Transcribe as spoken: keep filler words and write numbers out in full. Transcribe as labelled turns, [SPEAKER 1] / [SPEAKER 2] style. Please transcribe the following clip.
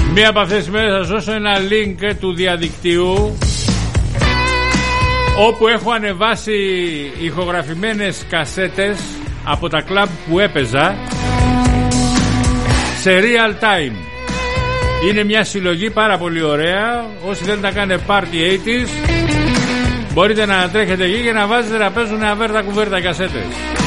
[SPEAKER 1] Μία από αυτές τις μέρες θα σας δώσω ένα link του διαδικτύου όπου έχω ανεβάσει ηχογραφημένες κασέτες από τα κλαμπ που έπαιζα σε real time. Είναι μια συλλογή πάρα πολύ ωραία. Όσοι θέλετε να κάνετε party ογδόντα μπορείτε να τρέχετε εκεί και να βάζετε να παίζουν αβέρτα κουβέρτα κασέτες.